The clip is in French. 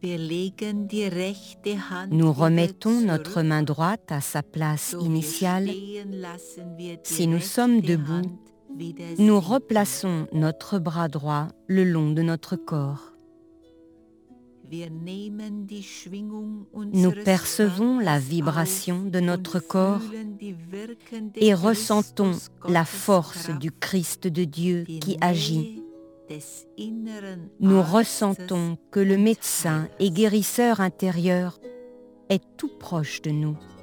Nous remettons notre main droite à sa place initiale. Si nous sommes debout, nous replaçons notre bras droit le long de notre corps. Nous percevons la vibration de notre corps et ressentons la force du Christ de Dieu qui agit. Nous ressentons que le médecin et guérisseur intérieur est tout proche de nous.